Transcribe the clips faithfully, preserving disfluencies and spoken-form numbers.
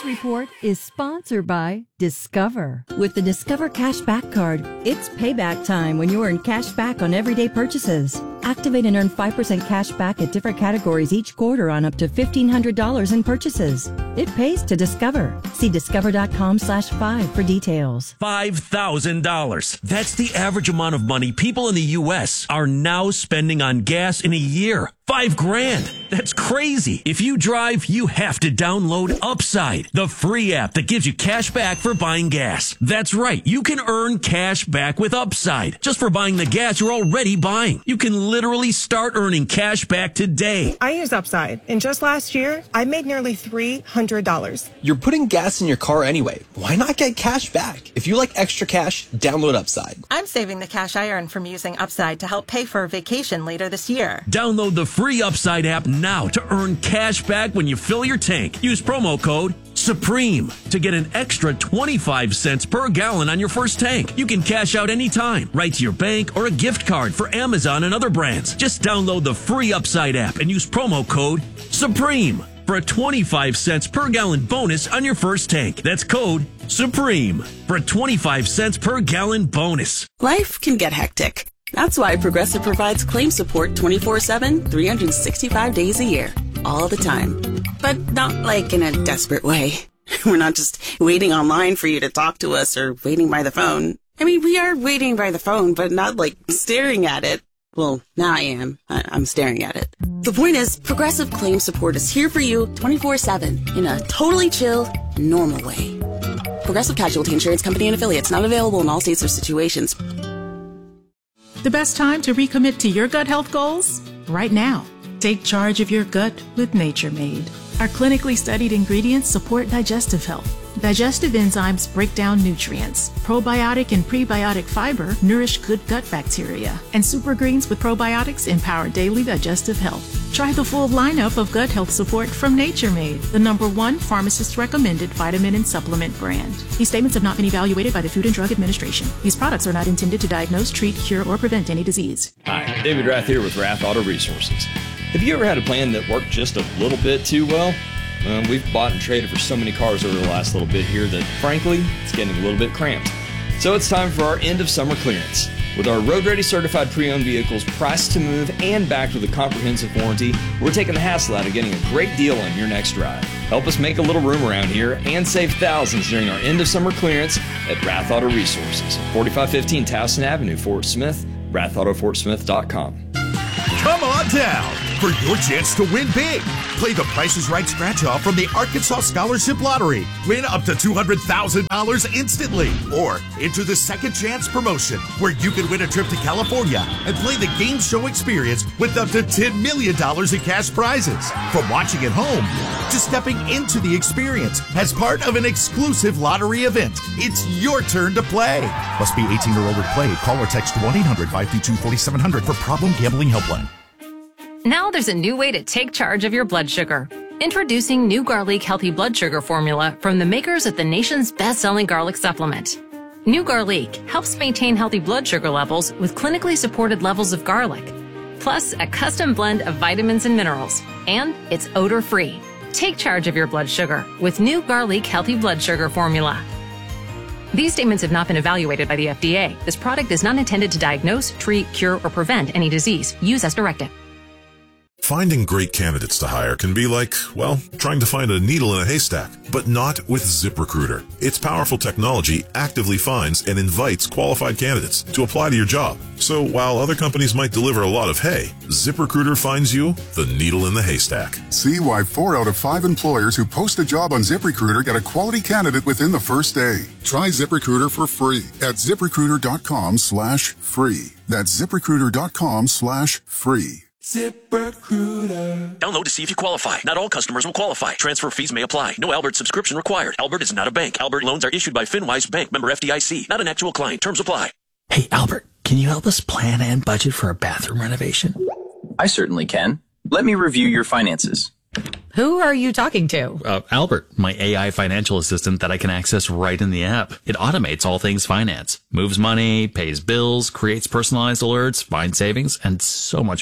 This report is sponsored by Discover. With the Discover Cashback Card, it's payback time when you earn cash back on everyday purchases. Activate and earn five percent cash back at different categories each quarter on up to fifteen hundred dollars in purchases. It pays to Discover. See discover.com slash five for details. five thousand dollars. That's the average amount of money people in the U S are now spending on gas in a year. Five grand. That's crazy. If you drive, you have to download Upside, the free app that gives you cash back for buying gas. That's right. You can earn cash back with Upside just for buying the gas you're already buying. You can literally start earning cash back today. I use Upside, and just last year, I made nearly three hundred dollars. You're putting gas in your car anyway. Why not get cash back? If you like extra cash, download Upside. I'm saving the cash I earn from using Upside to help pay for a vacation later this year. Download the free Upside app now to earn cash back when you fill your tank. Use promo code SUPREME to get an extra twenty-five cents per gallon on your first tank. You can cash out anytime, right to your bank or a gift card for Amazon and other brands. Just download the free Upside app and use promo code SUPREME for a twenty-five cents per gallon bonus on your first tank. That's code SUPREME for a twenty-five cents per gallon bonus. Life can get hectic. That's why Progressive provides claim support twenty-four seven, three hundred sixty-five days a year, all the time. But not like in a desperate way. We're not just waiting online for you to talk to us or waiting by the phone. I mean, we are waiting by the phone, but not like staring at it. Well, now I am. I- I'm staring at it. The point is, Progressive claim support is here for you twenty-four seven in a totally chill, normal way. Progressive Casualty Insurance Company and Affiliates, not available in all states or situations. The best time to recommit to your gut health goals? Right now. Take charge of your gut with Nature Made. Our clinically studied ingredients support digestive health. Digestive enzymes break down nutrients. Probiotic and prebiotic fiber nourish good gut bacteria. And super greens with probiotics empower daily digestive health. Try the full lineup of gut health support from Nature Made, the number one pharmacist-recommended vitamin and supplement brand. These statements have not been evaluated by the Food and Drug Administration. These products are not intended to diagnose, treat, cure, or prevent any disease. Hi, David Rath here with Rath Auto Resources. Have you ever had a plan that worked just a little bit too well? Well, we've bought and traded for so many cars over the last little bit here that, frankly, it's getting a little bit cramped. So it's time for our end of summer clearance. With our road-ready certified pre-owned vehicles priced to move and backed with a comprehensive warranty, we're taking the hassle out of getting a great deal on your next drive. Help us make a little room around here and save thousands during our end of summer clearance at Rath Auto Resources, forty-five fifteen Towson Avenue, Fort Smith, rath auto fort smith dot com. Come on down for your chance to win big. Play the Price is Right scratch-off from the Arkansas Scholarship Lottery. Win up to two hundred thousand dollars instantly. Or enter the Second Chance promotion, where you can win a trip to California and play the game show experience with up to ten million dollars in cash prizes. From watching at home to stepping into the experience as part of an exclusive lottery event, it's your turn to play. Must be eighteen or older to play. Call or text one eight hundred five two two four seven zero zero for Problem Gambling Helpline. Now there's a new way to take charge of your blood sugar. Introducing new Garlic Healthy Blood Sugar Formula from the makers of the nation's best-selling garlic supplement. New Garlic helps maintain healthy blood sugar levels with clinically supported levels of garlic, plus a custom blend of vitamins and minerals, and it's odor-free. Take charge of your blood sugar with new Garlic Healthy Blood Sugar Formula. These statements have not been evaluated by the F D A. This product is not intended to diagnose, treat, cure, or prevent any disease. Use as directed. Finding great candidates to hire can be like, well, trying to find a needle in a haystack, but not with ZipRecruiter. Its powerful technology actively finds and invites qualified candidates to apply to your job. So while other companies might deliver a lot of hay, ZipRecruiter finds you the needle in the haystack. See why four out of five employers who post a job on ZipRecruiter get a quality candidate within the first day. Try ZipRecruiter for free at ZipRecruiter.com slash free. That's ZipRecruiter.com slash free. ZipRecruiter. Download to see if you qualify. Not all customers will qualify. Transfer fees may apply. No Albert subscription required. Albert is not a bank. Albert loans are issued by FinWise Bank, member F D I C. Not an actual client. Terms apply. Hey, Albert, can you help us plan and budget for a bathroom renovation? I certainly can. Let me review your finances. Who are you talking to? Uh, Albert, my A I financial assistant that I can access right in the app. It automates all things finance, moves money, pays bills, creates personalized alerts, finds savings, and so much more.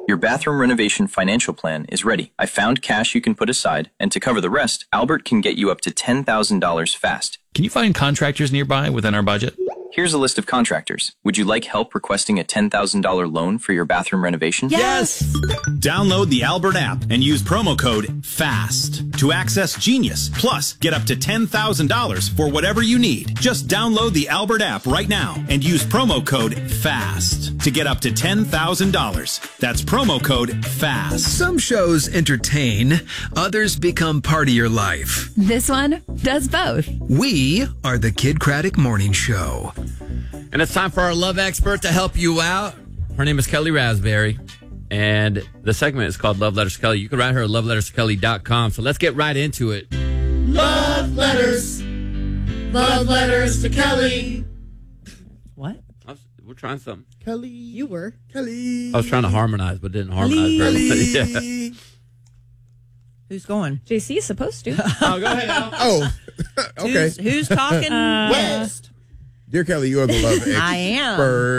Your bathroom renovation financial plan is ready. I found cash you can put aside, and to cover the rest, Albert can get you up to ten thousand dollars fast. Can you find contractors nearby within our budget? Here's a list of contractors. Would you like help requesting a ten thousand dollars loan for your bathroom renovation? Yes! Download the Albert app and use promo code FAST to access Genius. Plus, get up to ten thousand dollars for whatever you need. Just download the Albert app right now and use promo code FAST to get up to ten thousand dollars. That's promo code FAST. Some shows entertain, others become part of your life. This one does both. We are the Kid Craddock Morning Show. And it's time for our love expert to help you out. Her name is Kelly Raspberry, and the segment is called Love Letters to Kelly. You can write her at love letters to kelly dot com. So let's get right into it. Love letters. Love letters to Kelly. What? Was, we're trying something. Kelly. You were. Kelly. I was trying to harmonize, but didn't harmonize very well. Yeah. Who's going? J C is supposed to. Oh, go ahead, Al. Oh, okay. Who's, who's talking Uh, West? Dear Kelly, you are the love expert. I am.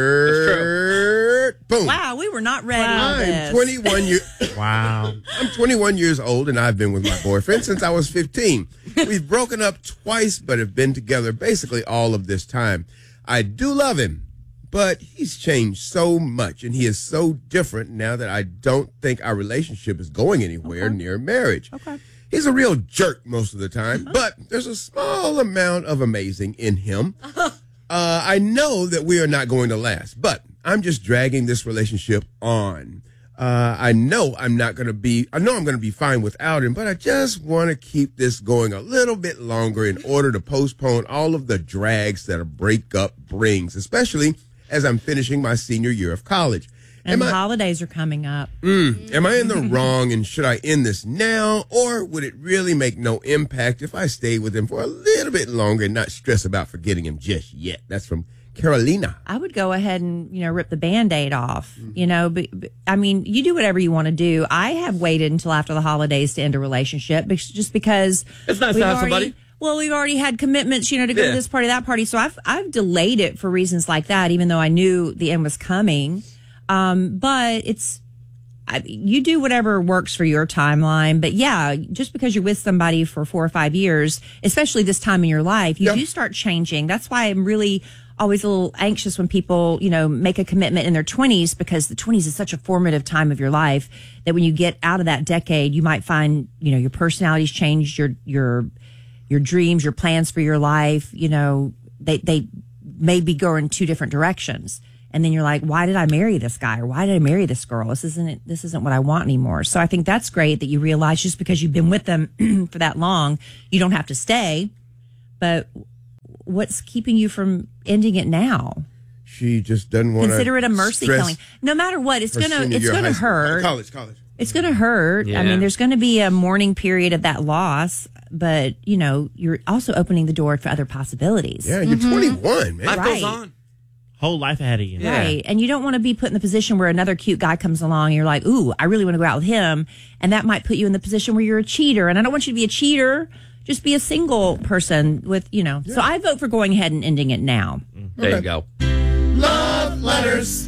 Boom. Wow, we were not ready I'm on this. twenty-one years. Wow. I'm twenty-one years old, and I've been with my boyfriend since I was fifteen. We've broken up twice, but have been together basically all of this time. I do love him, but he's changed so much, and he is so different now that I don't think our relationship is going anywhere Okay. near marriage. Okay. He's a real jerk most of the time, but there's a small amount of amazing in him. Uh, I know that we are not going to last, but I'm just dragging this relationship on. Uh, I know I'm not going to be, I know I'm going to be fine without him, but I just want to keep this going a little bit longer in order to postpone all of the drags that a breakup brings, especially as I'm finishing my senior year of college. And Am the I, holidays are coming up. mm, am I in the wrong, and should I end this now, or would it really make no impact if I stay with him for a little bit longer and not stress about forgetting him just yet? That's from Carolina. I would go ahead and, you know, rip the Band-Aid off, you know, but, but I mean, you do whatever you want to do. I have waited until after the holidays to end a relationship because, just because It's nice we've to have already- somebody. Well, we've already had commitments, you know, to go Yeah. to this party, that party. So I've, I've delayed it for reasons like that, even though I knew the end was coming. Um, but it's, I, you do whatever works for your timeline. But yeah, just because you're with somebody for four or five years, especially this time in your life, you Yeah. do start changing. That's why I'm really always a little anxious when people, you know, make a commitment in their twenties, because the twenties is such a formative time of your life that when you get out of that decade, you might find, you know, your personality's changed, your, your, your dreams, your plans for your life, you know, they, they maybe go in two different directions. And then you're like, why did I marry this guy? Or why did I marry this girl? This isn't, this isn't what I want anymore. So I think that's great that you realize just because you've been with them for that long, you don't have to stay. But what's keeping you from ending it now? She just doesn't want to Consider it a mercy stress killing. No matter what, it's her gonna, senior it's year of gonna high school. hurt. College, college. It's going to hurt. Yeah. I mean, there's going to be a mourning period of that loss, but you know, you're also opening the door for other possibilities. Yeah, you're twenty-one, man. Life Right. goes on. Whole life ahead of you. Yeah. Right. And you don't want to be put in the position where another cute guy comes along and you're like, ooh, I really want to go out with him. And that might put you in the position where you're a cheater. And I don't want you to be a cheater. Just be a single person with, you know. So I vote for going ahead and ending it now. There you go. Love letters.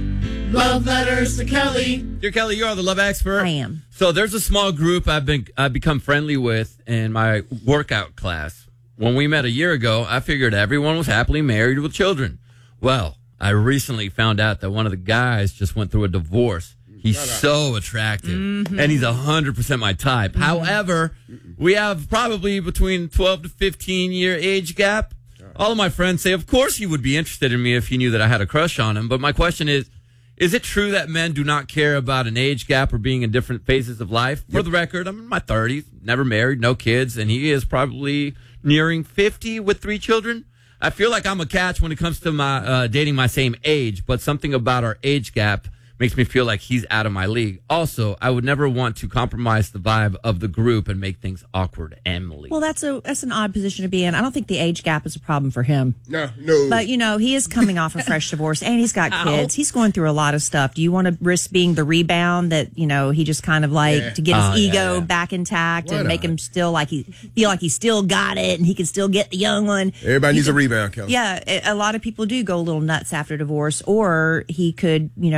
Love letters to Kelly. Dear Kelly, you are the love expert. I am. So there's a small group I've been I've become friendly with in my workout class. When we met a year ago, I figured everyone was happily married with children. Well, I recently found out that one of the guys just went through a divorce. He's so attractive, Mm-hmm. and he's one hundred percent my type. Mm-hmm. However, we have probably between twelve to fifteen year age gap. All of my friends say, of course he would be interested in me if he knew that I had a crush on him. But my question is, is it true that men do not care about an age gap or being in different phases of life? For the record, I'm in my thirties, never married, no kids, and he is probably nearing fifty with three children. I feel like I'm a catch when it comes to my uh, dating my same age, but something about our age gap makes me feel like he's out of my league. Also, I would never want to compromise the vibe of the group and make things awkward. Emily. Well, that's a that's an odd position to be in. I don't think the age gap is a problem for him. No, no. But, you know, he is coming off a fresh divorce and he's got kids. He's going through a lot of stuff. Do you want to risk being the rebound that, you know, he just kind of like Yeah. to get his Oh, yeah, ego yeah. back intact Why and make not? him still like he feel like he still got it and he can still get the young one? Everybody He needs a could- rebound, Kelly. Yeah, a a lot of people do go a little nuts after divorce, or he could, you know,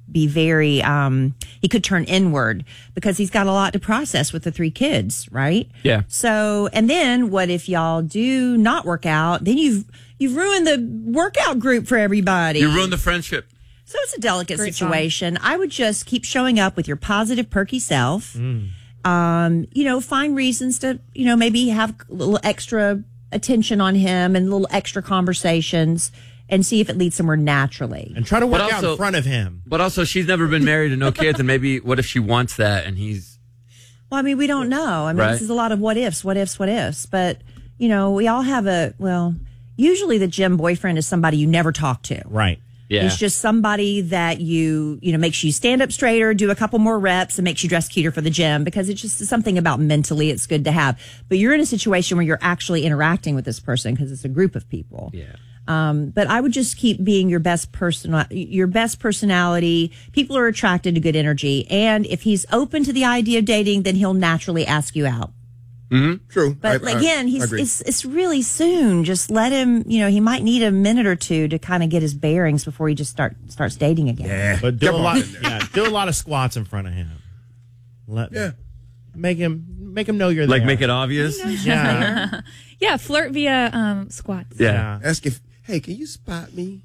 be very, um, he could turn inward because he's got a lot to process with the three kids, right? Yeah. So, and then what if y'all do not work out? Then you've, you've ruined the workout group for everybody. You ruined the friendship. So it's a delicate Great situation. I would just keep showing up with your positive, perky self. Mm. Um, you know, find reasons to, you know, maybe have a little extra attention on him and little extra conversations and see if it leads somewhere naturally. And try to work But out also- in front of him. But also, she's never been married and no kids, and maybe what if she wants that and he's Well, I mean, we don't know. I mean, Right. this is a lot of what ifs, what ifs, what ifs. But, you know, we all have a, well, usually the gym boyfriend is somebody you never talk to. Right. yeah. It's just somebody that you, you know, makes you stand up straighter, do a couple more reps, and makes you dress cuter for the gym because it's just something about mentally it's good to have. But you're in a situation where you're actually interacting with this person because it's a group of people. Yeah. Um, but I would just keep being your best person, your best personality. People are attracted to good energy. And if he's open to the idea of dating, then he'll naturally ask you out. Mm-hmm. True. But I- I- again, he's I agree. it's it's really soon. Just let him. You know, he might need a minute or two to kind of get his bearings before he just start starts dating again. Yeah. But do a Come lot. on. Yeah, do a lot of squats in front of him. Let Yeah. make him make him know you're Like there. make it obvious. Yeah. Yeah, flirt via um, squats. Yeah. Ask if, hey, can you spot me?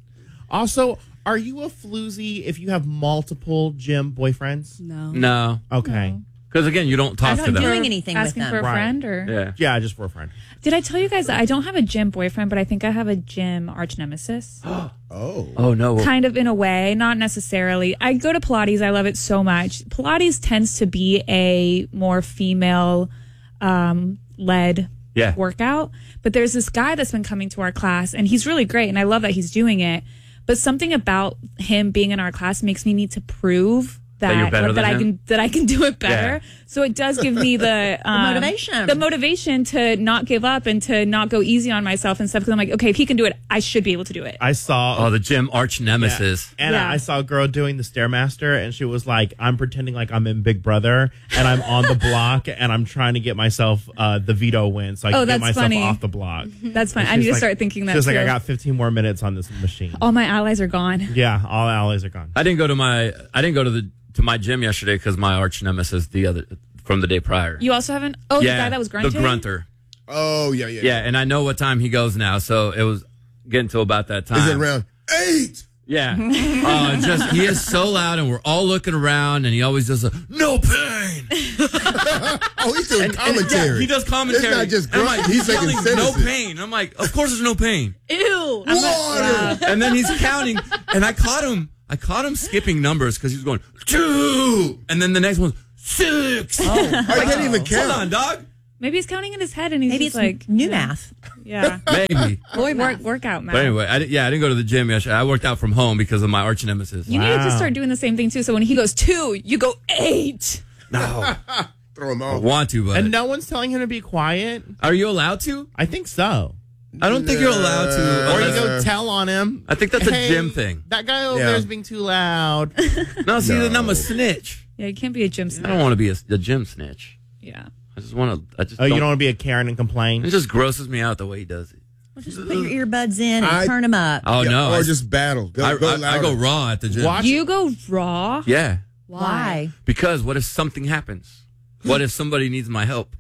Also, are you a floozy if you have multiple gym boyfriends? No. No. Okay. Because again, you don't talk I'm to not them. doing anything with Asking them. for a Right. friend or Yeah. Yeah, just for a friend. did I tell you guys that I don't have a gym boyfriend, but I think I have a gym arch nemesis? Oh. Oh no. Well, Kind of in a way, not necessarily. I go to Pilates. I love it so much. Pilates tends to be a more female um, led Yeah. workout. But there's this guy that's been coming to our class, and he's really great, and I love that he's doing it. But something about him being in our class makes me need to prove that That you're better that than I him? can that I can do it better. Yeah. So it does give me the, um, motivation. the motivation to not give up and to not go easy on myself and stuff. Because I'm like, okay, if he can do it, I should be able to do it. I saw Oh, the gym arch nemesis. And Yeah. I saw a girl doing the Stairmaster, and she was like, I'm pretending like I'm in Big Brother, and I'm on the block, and I'm trying to get myself uh, the veto win so I Oh, can get that's myself funny. off the block. That's fine. And I need she's to like- start thinking that She was too. like, I got fifteen more minutes on this machine. All my allies are gone. Yeah, all allies are gone. I didn't go to my I didn't go to the to my gym yesterday because my arch nemesis the other from the day prior. You also haven't. Oh, yeah, the guy that was grunting. the grunter. Oh, yeah, yeah. Yeah, and I know what time he goes now, so it was getting to about that time. Is it around eight? Yeah. Oh, it's just he is so loud, and we're all looking around, and he always does a no pain. Oh, he's doing And- and commentary. yeah, he does commentary. It's not just And I'm grunt. like, He's making yelling, no sentences. pain. I'm like, of course there's no pain. Ew. Water. And then he's counting, and I caught him. I caught him skipping numbers because he was going two, and then the next one six. Oh, I can't even count. Hold on, dog. Maybe he's counting in his head, and he's Maybe just it's like new yeah. math. Yeah. Maybe. Boy, work workout math. But anyway, I, di- yeah, I didn't go to the gym yesterday. I worked out from home because of my arch nemesis. You need to just start doing the same thing too. So when he goes two, you go eight. No, Throw him I off. want to, but And no one's telling him to be quiet. are you allowed to? I think so. I don't think you're allowed to. Or you unless- go tell on him. I think that's a Hey, gym thing. That guy over Yeah. there is being too loud. No, see, No. then I'm a snitch. Yeah, you can't be a gym I snitch. don't want to be a, a gym snitch. Yeah. I just want to. I just. Oh, you don't, don't want to be a Karen and complain? It just grosses me out the way he does it. Well, just put your earbuds in and I- turn them up. Oh Yeah, no! Or I, just battle. Go, I, go I, I louder. go raw at the gym. Watch- You go raw. Yeah, Why? because what if something happens? What if somebody needs my help?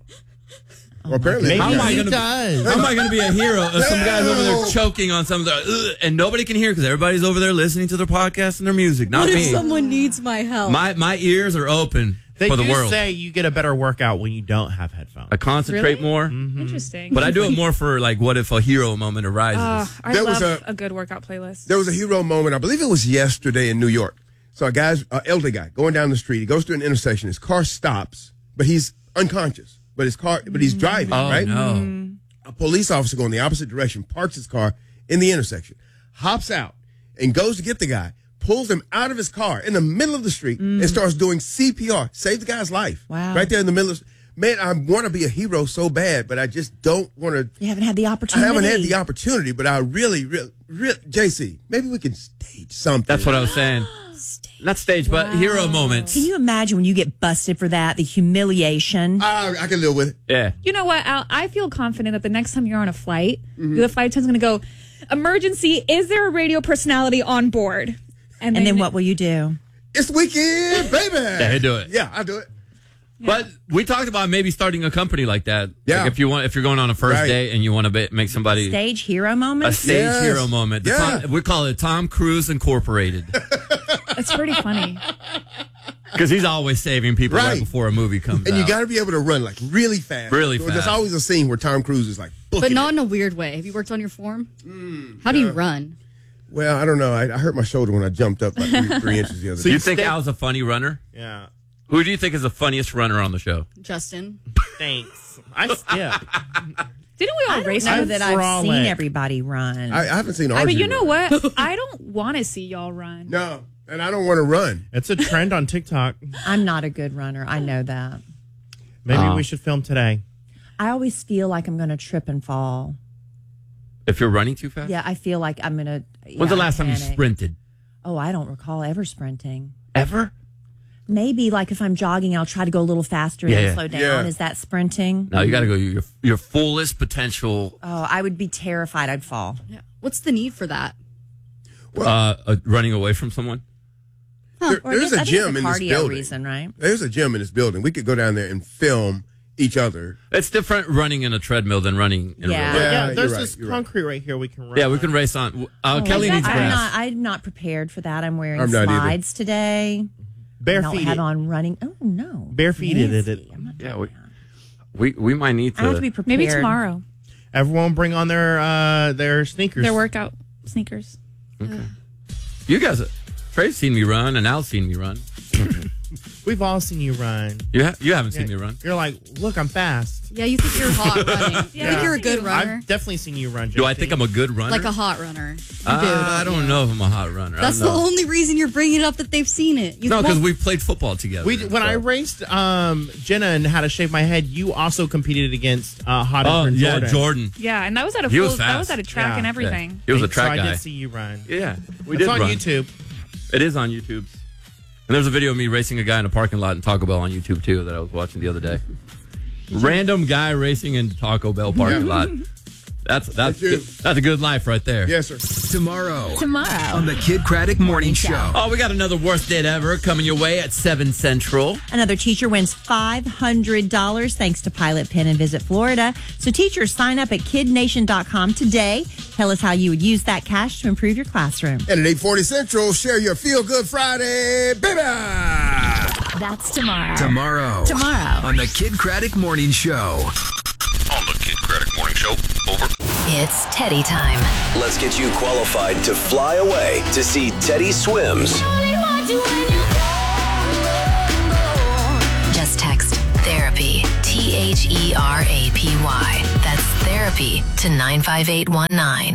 Well, apparently, Maybe How am I he gonna be- does. How am I going to be a hero if some guy's over there No. choking on something ugh, and nobody can hear because everybody's over there listening to their podcast and their music? Not me. someone needs my help? My my ears are open They for the do world. say you get a better workout when you don't have headphones. I concentrate Really? more, Interesting. but I do it more for like what if a hero moment arises. Uh, I There love was a, a- good workout playlist. There was a hero moment. I believe it was yesterday in New York. So a guy's uh, elder guy going down the street. He goes to an intersection. His car stops, but he's unconscious. But his car, but he's driving. oh right? no! A police officer going the opposite direction parks his car in the intersection, hops out, and goes to get the guy. Pulls him out of his car in the middle of the street and starts doing C P R. Save the guy's life. Wow. Right there in the middle of. Man, I want to be a hero so bad, but I just don't want to. You haven't had the I opportunity. haven't had the opportunity, but I really, really, really, J C, maybe we can stage something. That's what I was saying. Not stage, but hero moments. Can you imagine when you get busted for that, the humiliation? I, I can live with it. Yeah. You know what, Al? I feel confident that the next time you're on a flight, the flight attendant's going to go, emergency, is there a radio personality on board? And, And then they- what will you do? It's the weekend, baby. Yeah, do it. Yeah, I'll do it. But we talked about maybe starting a company like that. Yeah. Like if you want, if you're going on a first Right. date and you want to be, make somebody Stage hero moment? a stage Yes. hero moment. The Yeah. Tom- we call it Tom Cruise Incorporated It's pretty funny. because he's always saving people right, Right. before a movie comes And out. you got to be able to run like really fast. Really So fast. There's always a scene where Tom Cruise is like, But booking not it. in a weird way. Have you worked on your form? How do you run? Well, I don't know. I, I hurt my shoulder when I jumped up like three, three inches the other so day. you think Al's a funny runner? Yeah. Who do you think is the funniest runner on the show? Justin. Thanks. I skip. Didn't we all I don't race? know I'm that I've frolic. seen everybody run. I, I haven't seen I Archie mean, you know run. what? I don't want to see y'all run. No, and I don't want to run. It's a trend on TikTok. I'm not a good runner. I know that. Maybe Oh. we should film today. I always feel like I'm going to trip and fall. If you're running too fast? Yeah, I feel like I'm going to. When's the last time you sprinted? Oh, I don't recall ever sprinting. Ever? Maybe like if I'm jogging, I'll try to go a little faster and Yeah, then yeah. slow down. Yeah. Is that sprinting? No, you got to go your your fullest potential. Oh, I would be terrified I'd fall. Yeah. What's the need for that? Uh, uh, running away from someone. There- Or I there's guess- a I think it's gym a in this cardio building. reason, right? There's a gym in this building. We could go down there and film each other. It's different running in a treadmill than running in Yeah. real life. Yeah, you're there's right, this you're right. concrete right. here we can run. Yeah, we can race on. Uh, Oh, Kelly I'm needs not- grass. I'm not, I'm not prepared for that. I'm wearing I'm not either. slides today. Bare I don't feet have it. on running. Oh no, Bare feet it, it, Nancy, it. I'm not Yeah, doing we, that. we we might need to. I have to be prepared. Maybe tomorrow. Everyone bring on their uh, their sneakers. Their workout sneakers. You guys, Trey's seen me run, and Al's seen me run. We've all seen you run. You ha- you haven't seen Yeah, me run. You're like, look, I'm fast. Yeah, you think you're hot running. You think you're a good runner. I've definitely seen you run. Do I J T. think I'm a good runner? Like a hot runner. You Uh, do, I don't don't you? know if I'm a hot runner. That's I the don't know. only reason you're bringing it up that they've seen it. You No, because won't- we've played football together. We, when I so. raced um, Jenna and how to shave my head, you also competed against uh, hot Oh and yeah, Jordan. Jordan. Yeah, and that was at a He full, was that was fast. at a track Yeah. and everything. Yeah. He was a So track I guy. did see you run. Yeah, we It's did on run. YouTube. It is on YouTube. And there's a video of me racing a guy in a parking lot in Taco Bell on YouTube too that I was watching the other day. Random guy racing in Taco Bell parking lot. That's that's That's you. that's a good life right there. Yes, sir. Tomorrow. Tomorrow. On the Kid Craddock Morning Show. Oh, we got another worst date ever coming your way at seven Central. Another teacher wins five hundred dollars thanks to Pilot Pen and Visit Florida. So teachers, sign up at kid nation dot com today. Tell us how you would use that cash to improve your classroom. And at eight forty Central, share your Feel Good Friday, baby. That's tomorrow. Tomorrow. Tomorrow. On the Kid Craddock Morning Show. On the Kid Craddock Morning Show. Over. It's Teddy time. Let's get you qualified to fly away to see Teddy Swims. Just text therapy, T H E R A P Y. That's therapy to nine five eight one nine.